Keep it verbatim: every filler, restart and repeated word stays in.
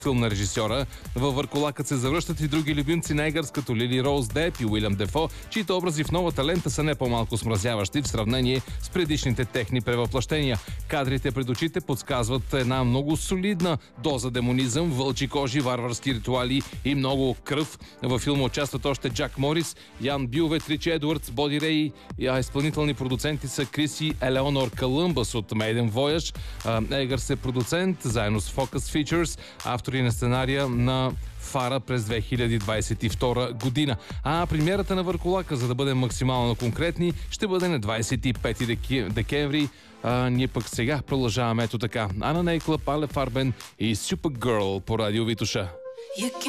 филм на режисьора. Във върколакът се завръщат и други любимци на Егърс, като Лили Роуз Деп и Уилям Дефо, чието образи в новата лента са не по-малко смразяващи в сравнение с предишните техни превъплъщения. Кадрите пред очите подсказват една много солидна доза демонизъм, вълчи кожи, варварски ритуали и много кръв. Във филма участват още Джак Морис, Ян Бювет, Ричи Едвардс, Боди Рей, а изпълнителни продуценти са Крис и Елеонор Колумбас от Maiden Voyage. Егърс е продуцент, заедно с Focus Features, автори на сценария на Фара през две хиляди двадесет и втора година. А премиерата на Върколака, за да бъдем максимално конкретни, ще бъде на двадесет и пети декември. А, ние пък сега продължаваме ето така. Ана Нейклъп, Але Фарбен и Supergirl по радио Витоша.